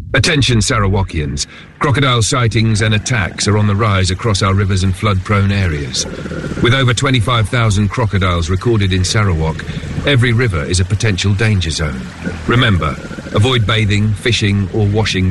Attention Sarawakians. Crocodile sightings and attacks are on the rise across our rivers and flood-prone areas. With over 25,000 crocodiles recorded in Sarawak, every river is a potential danger zone. Remember, avoid bathing, fishing or washing